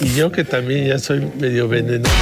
Y yo que también ya soy medio venenoso.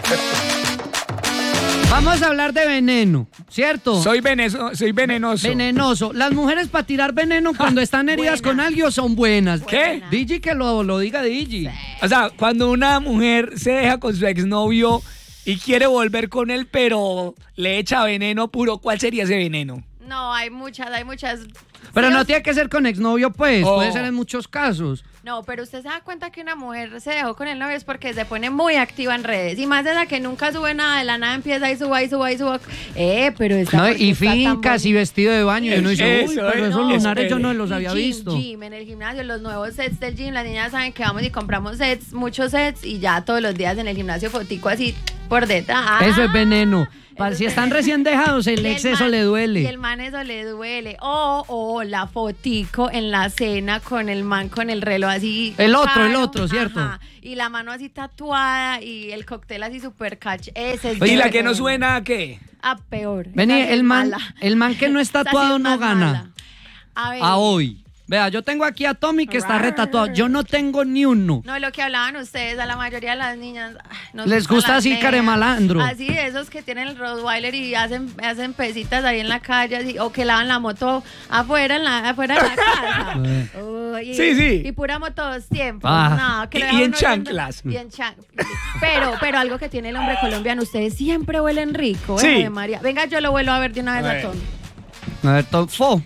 Vamos a hablar de veneno, ¿cierto? Soy venenoso. Venenoso. Las mujeres para tirar veneno cuando están heridas con alguien son buenas. ¿Qué? Digi, que lo diga Digi. O sea, cuando una mujer se deja con su exnovio y quiere volver con él, pero le echa veneno puro, ¿cuál sería ese veneno? No, hay muchas. Pero Sí, no tiene que ser con exnovio, pues. Oh. Puede ser en muchos casos. No, pero usted se da cuenta que una mujer se dejó con el novio es porque se pone muy activa en redes. Y más de la que nunca sube nada, de la nada empieza y suba. Pero esta No, porque y está tan fincas y vestido de baño. Y uno dice, uy, Eso, pero esos no, lunares yo no espere. los había visto. Gym, en el gimnasio, los nuevos sets del gym. Las niñas saben que vamos y compramos sets, muchos sets. Y ya todos los días en el gimnasio fotico así por detrás. Eso es veneno. Eso Si es están veneno. recién dejados, el Y exceso man- le Y duele. el man eso le duele. O la fotico en la cena con el man con el reloj así. El otro, ¿cierto? Ajá. Y la mano así tatuada y el cóctel así super catch. Ese es ¿Y la veneno. que no suena qué? Ah, peor. Vení, Esa sí es el man mala. que no es Esa sí tatuado es no más gana. mala. A ver. A hoy. Vea, yo tengo aquí a Tommy que está retatuado. Yo no tengo ni uno. No, lo que hablaban ustedes, a la mayoría de las niñas nos Les gustan gusta las así negras. caremalandro. Así, esos que tienen el Rottweiler y hacen pesitas ahí en la calle, así, o que lavan la moto afuera de la casa. Uy, Sí. Y pura moto dos tiempos. Ah. No, que Y lo deja en uno chanclas. Y en chanclas. Pero algo que tiene el hombre colombiano, ustedes siempre huelen rico, Sí. Ave María. Venga, yo lo vuelvo a ver de una vez A a ver. Tommy. A ver, Fo.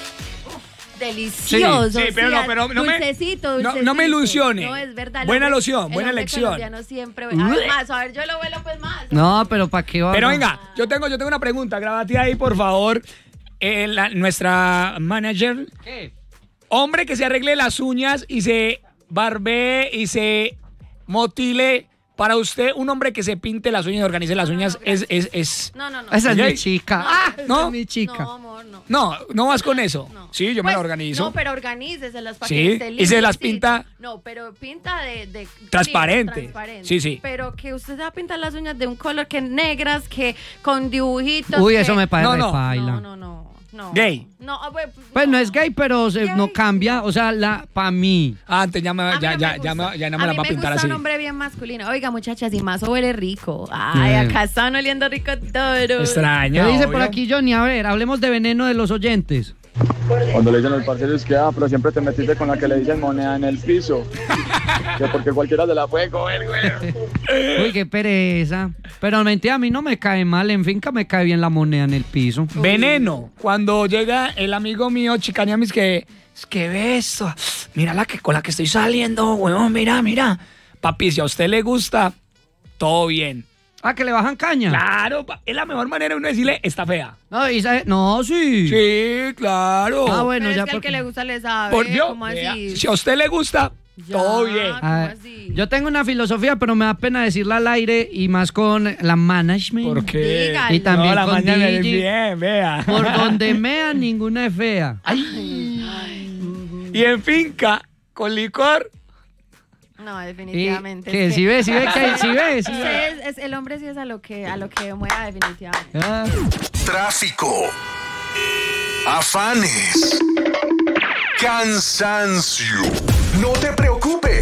Delicioso. Sí, pero no dulcecito. no me ilusione. No, es verdad. Buena el hombre- loción, el buena hombre elección. colombiano siempre. Más, a ver, yo lo vuelo pues más. No, pero ¿para qué va? Pero venga, yo tengo una pregunta. Grábate ahí, por favor. Nuestra manager. ¿Qué? Hombre que se arregle las uñas y se barbee y se motile. Para usted, un hombre que se pinte las uñas y organice las uñas es... No. Esa es ¿Ok? mi chica. Esa ¿no? es mi chica. No, amor, no. No vas con eso. No. Sí, yo me Pues, la organizo. No, pero organíceselas para Sí, que esté y se las limpiecito. pinta- No, pero pinta de Transparente. Sí. Pero que usted se va a pintar las uñas de un color que negras, que con dibujitos. Uy, que- eso me parece No. repaila. No. Gay. No, Pues no es gay, pero Gay. no cambia. O sea, para mí. Antes ya A mí no no me me gusta. la va a pintar me gusta así. un hombre bien masculino. Oiga, muchachas, y más huele rico. Ay, acá están oliendo rico todo. Extraña. ¿Qué dice por obvio. aquí Johnny? A ver, hablemos de veneno de los oyentes. Cuando le dicen al parcero es que, pero siempre te metiste con la que le dicen moneda en el piso. Que porque cualquiera se la puede coger, güey. Uy, qué pereza. Pero mentira, a mí no me cae mal. En finca me cae bien la moneda en el piso. Veneno. Cuando llega el amigo mío, Chicañamis, que es que ve esto. Mira con la que estoy saliendo, weón. Mira. Papi, si a usted le gusta, todo bien. Ah, que le bajan caña. Claro, es la mejor manera de uno decirle, está fea. No, sí. Sí, claro. Ah, bueno, Pero ya es que al porque- que le gusta le sabe. Por Dios, ¿Cómo vea, así? si a usted le gusta, Ya, todo bien. ¿cómo Ah, así? yo tengo una filosofía, pero me da pena decirla al aire y más con la management. ¿Por qué? Dígalo. Y también no, la con mañana es Digi. bien, vea. Por donde mea, ninguna es fea. Y en finca, con licor, No, Y definitivamente. que es si ves. Usted el hombre sí es a lo que mueva definitivamente. Ah. Tráfico, afanes, cansancio. No te preocupes.